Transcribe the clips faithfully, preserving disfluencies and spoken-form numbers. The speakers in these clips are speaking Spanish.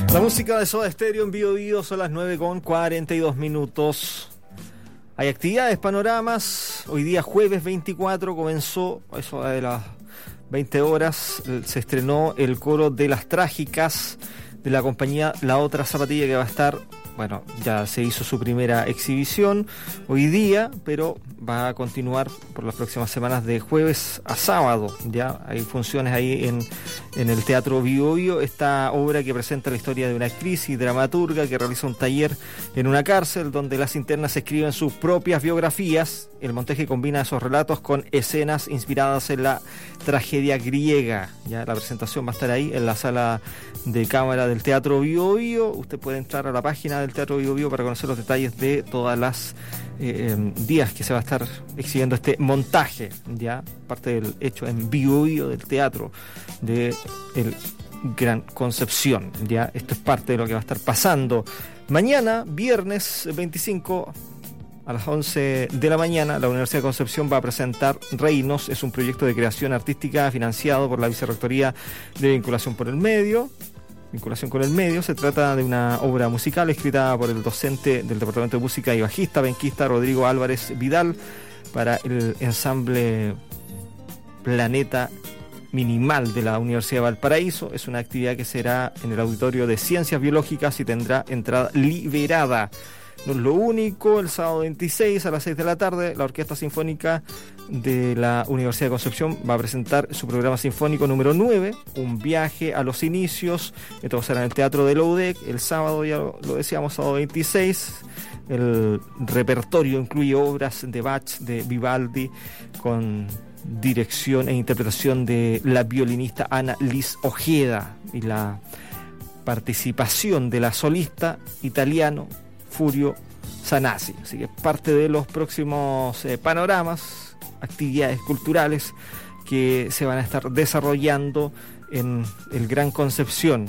La música de Soda Stereo en Bio Bio, son las nueve con cuarenta y dos minutos. Hay actividades, panoramas. Hoy día jueves veinticuatro comenzó, eso de las veinte horas, se estrenó el coro de Las Trágicas de la compañía La Otra Zapatilla, que va a estar, bueno, ya se hizo su primera exhibición hoy día, pero va a continuar por las próximas semanas de jueves a sábado. Ya hay funciones ahí en, en el Teatro Bio Bio, esta obra que presenta la historia de una actriz y dramaturga que realiza un taller en una cárcel donde las internas escriben sus propias biografías. El montaje combina esos relatos con escenas inspiradas en la tragedia griega. Ya la presentación va a estar ahí en la sala de cámara del Teatro Bio Bio. Usted puede entrar a la página del Teatro Bio Bio para conocer los detalles de todas las eh, días que se va a estar exhibiendo este montaje, ya parte del hecho en Bio Bio del teatro de el Gran Concepción. Ya esto es parte de lo que va a estar pasando mañana, viernes veinticinco. A las once de la mañana, la Universidad de Concepción va a presentar Reinos. Es un proyecto de creación artística financiado por la Vicerrectoría de Vinculación por el Medio. Vinculación con el Medio. Se trata de una obra musical escrita por el docente del Departamento de Música y bajista, benquista Rodrigo Álvarez Vidal para el ensamble Planeta Minimal de la Universidad de Valparaíso. Es una actividad que será en el Auditorio de Ciencias Biológicas y tendrá entrada liberada. No es lo único, el sábado veintiséis a las seis de la tarde, la Orquesta Sinfónica de la Universidad de Concepción va a presentar su programa sinfónico número nueve, un viaje a los inicios. Esto será en el Teatro de la U D E C, el sábado, ya lo, lo decíamos, sábado veintiséis. El repertorio incluye obras de Bach, de Vivaldi, con dirección e interpretación de la violinista Ana Liz Ojeda y la participación de la solista italiano Furio Sanasi. Así que parte de los próximos eh, panoramas, actividades culturales que se van a estar desarrollando en el Gran Concepción.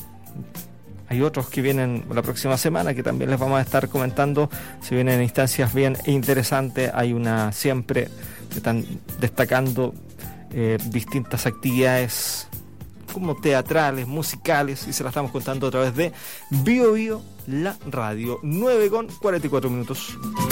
Hay otros que vienen la próxima semana que también les vamos a estar comentando. Se vienen instancias bien interesantes. Hay una siempre que están destacando eh, distintas actividades como teatrales, musicales, y se las estamos contando a través de Bio Bio, la radio. Nueve con cuarenta y cuatro minutos.